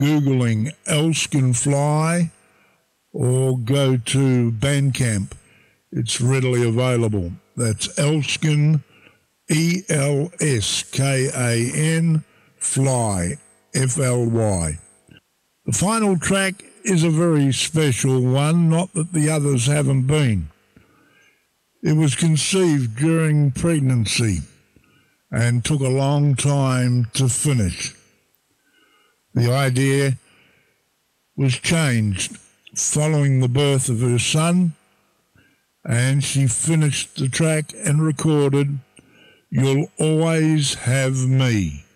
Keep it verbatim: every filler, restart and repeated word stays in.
Googling Elskin Fly or go to Bandcamp. It's readily available. That's Elskin, E L S K A N, Fly, F L Y. The final track is a very special one, not that the others haven't been. It was conceived during pregnancy and took a long time to finish. The idea was changed following the birth of her son, and she finished the track and recorded "You'll Always Have Me."